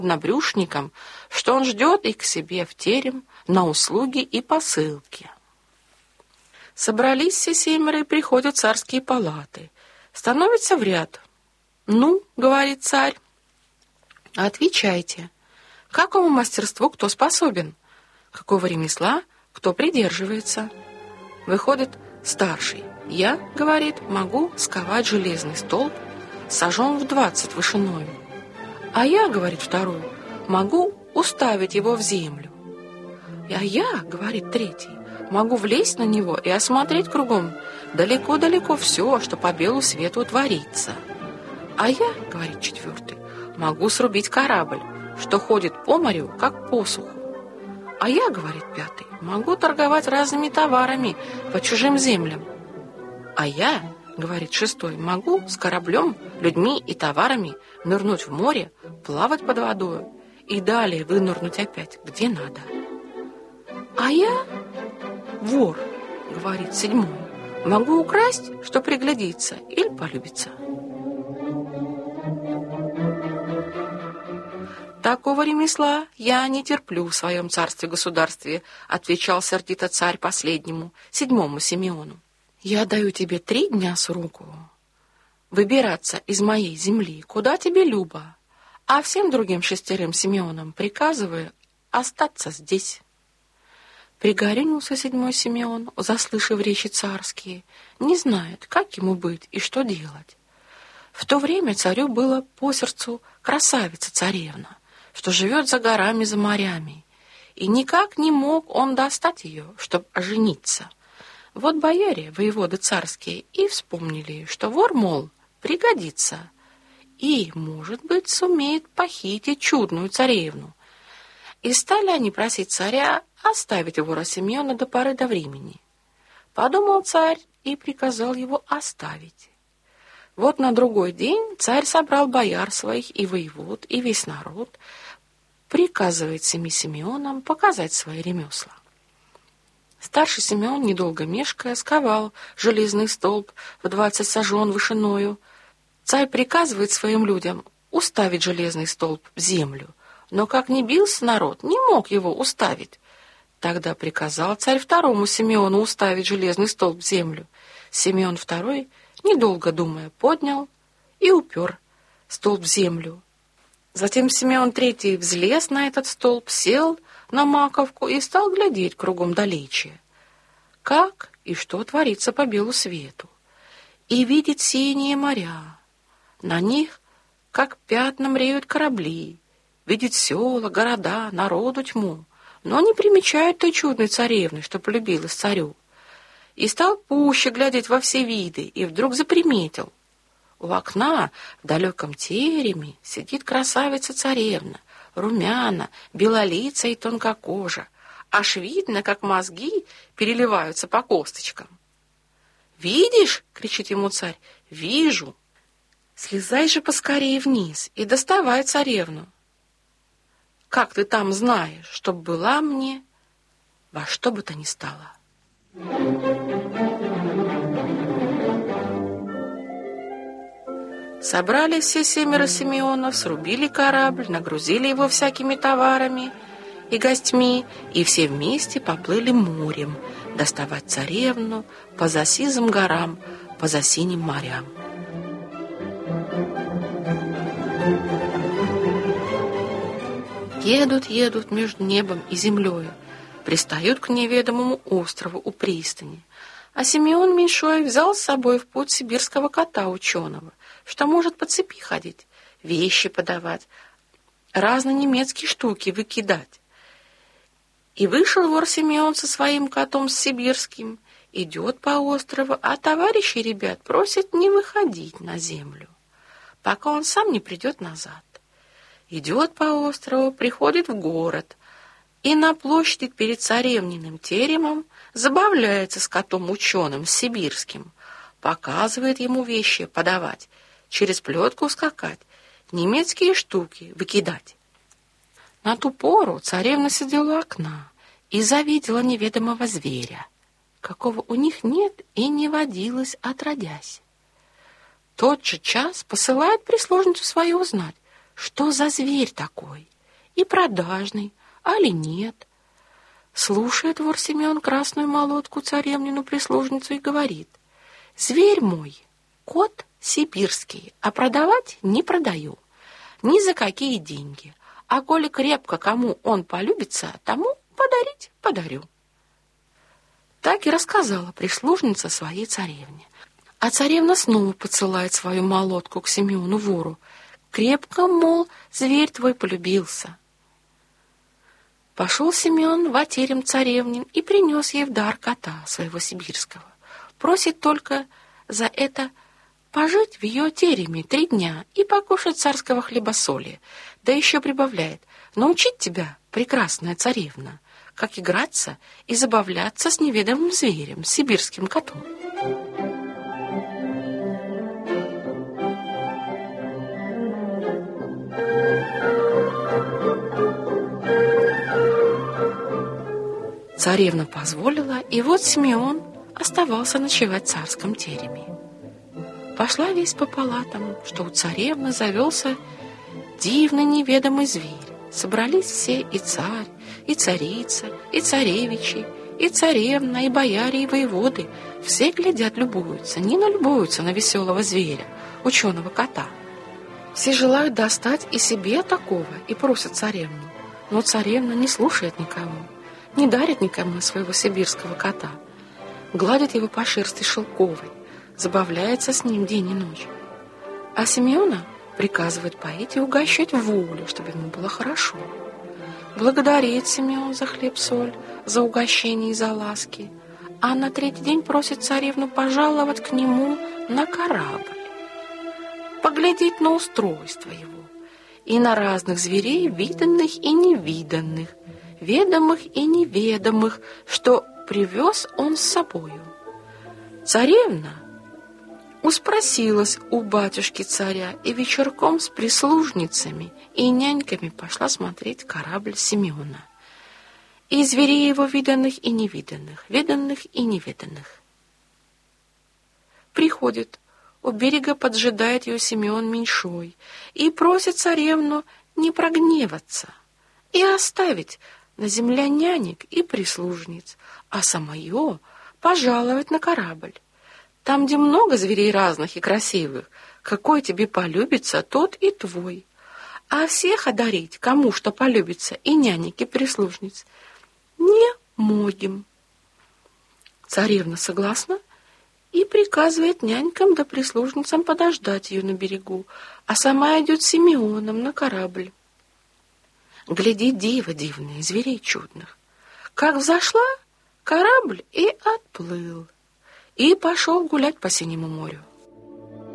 набрюшникам, что он ждет их к себе в терем на услуги и посылки. Собрались все семеро и приходят в царские палаты. Становятся в ряд. «Ну, — говорит царь, — отвечайте, какому мастерству кто способен, какого ремесла кто придерживается?» Выходит старший. «Я, — говорит, — могу сковать железный столб сажен в 20 вышиною. А я, — говорит второй, — могу уставить его в землю. А я, — говорит третий, — могу влезть на него и осмотреть кругом далеко-далеко все, что по белу свету творится. А я, — говорит четвертый, — могу срубить корабль, что ходит по морю, как по суху. А я, — говорит пятый, — могу торговать разными товарами по чужим землям. А я, — говорит шестой, — могу с кораблем, людьми и товарами нырнуть в море, плавать под водою и далее вынырнуть опять, где надо. А я, вор, — говорит седьмой, — могу украсть, что приглядится или полюбится. «Такого ремесла я не терплю в своем царстве-государстве», — отвечал сердито царь последнему, седьмому Симеону. «Я даю тебе 3 дня сроку выбираться из моей земли, куда тебе любо, а всем другим 6 Симеонам приказываю остаться здесь». Пригорюнился 7 Симеон, заслышав речи царские, не знает, как ему быть и что делать. В то время царю было по сердцу красавица-царевна, что живет за горами, за морями, и никак не мог он достать ее, чтобы ожениться. Вот бояре, воеводы царские, и вспомнили, что вор, мол, пригодится, и, может быть, сумеет похитить чудную царевну. И стали они просить царя оставить вора Симеона до поры до времени. Подумал царь и приказал его оставить. Вот на другой день царь собрал бояр своих и воевод, и весь народ, приказывает 7 Симеонам показать свои ремесла. Старший Симеон, недолго мешкая, сковал железный столб в 20 сажен вышиною. Царь приказывает своим людям уставить железный столб в землю, но как ни бился народ, не мог его уставить. Тогда приказал царь 2 Симеону уставить железный столб в землю. Симеон II, недолго думая, поднял и упер столб в землю. Затем Симеон III взлез на этот столб, сел на маковку и стал глядеть кругом далече, как и что творится по белу свету, и видит синие моря. На них, как пятном, реют корабли, видит села, города, народу тьму, но не примечает той чудной царевны, что полюбилась царю. И стал пуще глядеть во все виды, и вдруг заприметил. У окна в далеком тереме сидит красавица-царевна, румяна, белолицая и тонкокожа, аж видно, как мозги переливаются по косточкам. «Видишь?» — кричит ему царь. «Вижу. Слезай же поскорее вниз и доставай царевну. Как ты там знаешь, чтоб была мне во что бы то ни стало». Собрали все 7 Симеонов, срубили корабль, нагрузили его всякими товарами и гостьми, и все вместе поплыли морем доставать царевну по засизым горам, по засиним морям. Едут между небом и землей, пристают к неведомому острову у пристани. А Симеон меньшой взял с собой в путь сибирского кота ученого, что может по цепи ходить, вещи подавать, разные немецкие штуки выкидать. И вышел вор Симеон со своим котом с сибирским, идет по острову, а товарищи ребят просят не выходить на землю, пока он сам не придет назад. Идет по острову, приходит в город, и на площади перед царевниным теремом забавляется с котом-ученым, с сибирским, показывает ему вещи подавать, через плетку скакать, немецкие штуки выкидать. На ту пору царевна сидела у окна и завидела неведомого зверя, какого у них нет и не водилось отродясь. Тот же час посылает прислужницу свою узнать, что за зверь такой. и продажный, али нет. Слушает вор Симеон красную молотку царевнину прислужницу и говорит: «Зверь мой, кот сибирский, а продавать не продаю, ни за какие деньги. А коли крепко кому он полюбится, тому подарить подарю». Так и рассказала прислужница своей царевне. А царевна снова подсылает свою молотку к Симеону вору. Крепко, мол, зверь твой полюбился. Пошел Симеон в терем царевнин и принес ей в дар кота своего сибирского. Просит только за это пожить в ее тереме 3 дня и покушать царского хлеба-соли. Да еще прибавляет: научить тебя, прекрасная царевна, как играться и забавляться с неведомым зверем, сибирским котом. Царевна позволила, и вот Симеон оставался ночевать в царском тереме. Пошла весть по палатам, что у царевны завелся дивный неведомый зверь. Собрались все: и царь, и царица, и царевичи, и царевна, и бояре, и воеводы. Все глядят, любуются, не налюбуются на веселого зверя, ученого кота. Все желают достать и себе такого, и просят царевну. Но царевна не слушает никого, не дарит никому своего сибирского кота, гладит его по шерсти шелковой, забавляется с ним день и ночь. А Симеона приказывает поить и угощать в волю, чтобы ему было хорошо. Благодарит Симеон за хлеб-соль, за угощение и за ласки, а на 3-й день просит царевну пожаловать к нему на корабль, поглядеть на устройство его и на разных зверей, виданных и невиданных, ведомых и неведомых, что привез он с собою. Царевна успросилась у батюшки царя и вечерком с прислужницами и няньками пошла смотреть корабль Симеона. И зверей его виданных и невиданных, веданных и неведанных. Приходит, у берега поджидает ее Симеон меньшой и просит царевну не прогневаться и оставить на земле нянек и прислужниц, а самое пожаловать на корабль. Там, где много зверей разных и красивых, какой тебе полюбится, тот и твой. А всех одарить, кому что полюбится, и нянек, и прислужниц, не можем. Царевна согласна и приказывает нянькам да прислужницам подождать ее на берегу, а сама идет с Симеоном на корабль. Глядит диво дивные, зверей чудных. Как взошла, корабль и отплыл, и пошел гулять по синему морю.